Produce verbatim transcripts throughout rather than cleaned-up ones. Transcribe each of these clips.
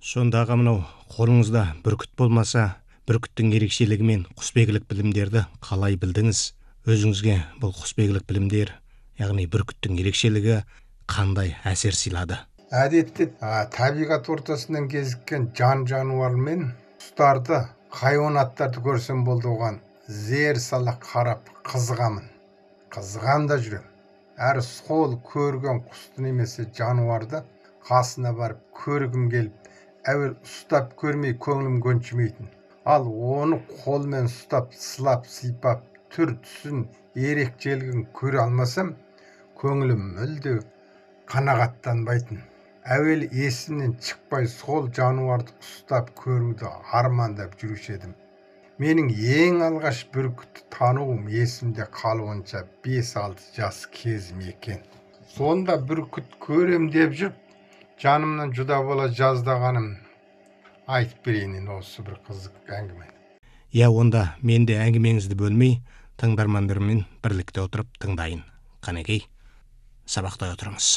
Сондағы мынау қолыңызда бүркіт болмаса, бүркіттің ерекшелігі мен құсбегілік білімдерді қалай білдіңіз? Өзіңізге бұл құсбегілік білімдер, яғни бүркіттің ерекшелігі қандай әсер сыйлады? Әдетте табиғат ортасынан кезіккен жан жануар мен құстарды, хайуанаттарды көрсем болды, оған зер сала қарап қызығамын. Қызған да жүрем. Әрі сол көрген құсты немесе жануарды қасына барып көргім келіп, әуел ұстап көрмей көңілім көншімейтін. Ал оны қолмен ұстап, сылап, сыйпап, түр түсін, ерекшелігін көре алмасам, көңілім мүлде қанағаттанбайтын. Әуел есімнен шықпай сол жануарды ұстап көруді армандап жүруші едім. Менің ең алғаш бүркітті тануым есімде қалуынша бес алты жас кезім екен. Сонда бүркіт көрем деп жүріп, жанымнан жұда бола жаздағаным айтып берейін осы бір қызық әңгіме. Я, онда мен де әңгімеңізді бөлмей, тыңдармандармен бірлікте отырып тыңдайын. Қанекей, сабақтай отырыңыз.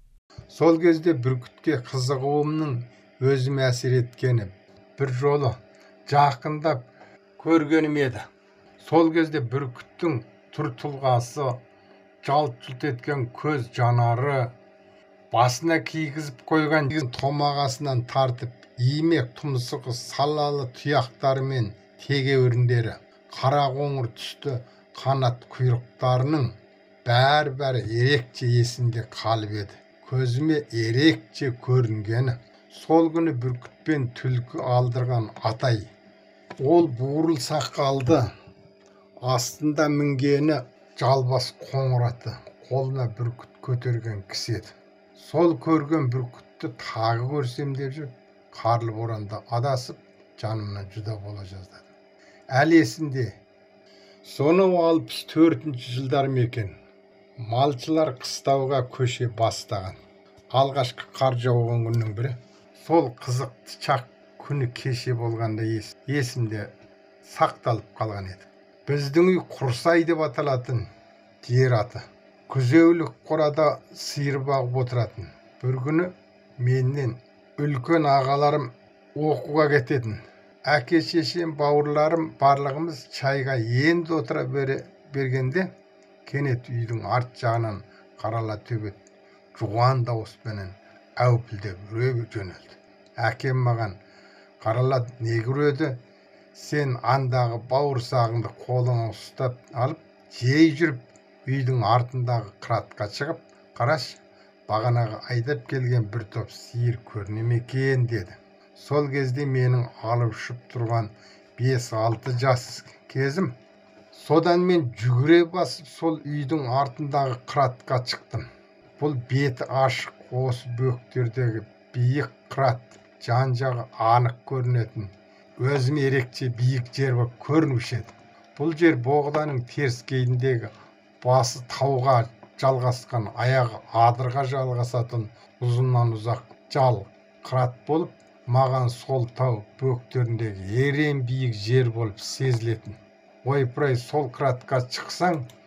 Сол кезде бүркітке қызығуымның өзіме әсер еткені бір жолы жақындап көргенім еді. Сол кезде бүркіттің түр тұлғасы, жалт-жұлт еткен көз жанары, басына кигізіп қойған томағасынан тартып, имек тұмсығы салалы тұяқтарымен тегеуріндері, қара қоңыр түсті қанат құйрықтарының бәрі-бәрі ерекше есімде қалып еді. Көзіме ерекше көрінгені сол күні бүркітпен түлкі алдырған атай. Ол буырыл сақалды, астында мінгені жалбас қоңыр аты, қолына бүркіт көтерген кісі еді. Сол көрген бүркітті тағы көрсем деп жүріп, қарлы боранда адасып, жанымнан жұда бола жаздады. Әлі есімде. Сонау алпыс төртінші жылдар екен. Малшылар қыстауға көше бастаған. Алғашқы қар жауған күннің бірі. Сол қызықты шақ күні кеше болғанда есімде сақталып қалған еді. Біздің үй Құрсай деп аталатын жер аты. Күзеулік қорада сиыр бағып отыратын. Бір күні менен үлкен ағаларым оқуға кететін. Әке шешем, бауырларым барлығымыз шайға енді отыра бергенде, кенет үйдің арт жағынан қарала төбет жуан дауыспенен әупілдеп үре жөнелді. Әкем маған қаралады, не көреді? Сен андағы бауырсағыңды қолыңа ұстап алып, жей жүріп, үйдің артындағы қыратқа шығып, қараш, бағанағы айдап келген бір топ сиыр көріне ме екен деді. Сол кезде менің алып ұшып тұрған бес алты жас кезім. Содан мен жүгіре басып сол үйдің артындағы қыратқа шықтым. Бұл беті ашық, осы бөктердегі биік қырат, жан жағы анық көрінетін, өзіме ерекше биік жер болып көрінуші еді. Бұл жер боғданың теріскейіндегі басы тауға жалғасқан, аяғы адырға жалғасатын ұзыннан ұзақ жал қырат болып, маған сол тау бөктеріндегі ерен биік жер болып сезілетін. Ойпырай, сол қыратқа шықсаң,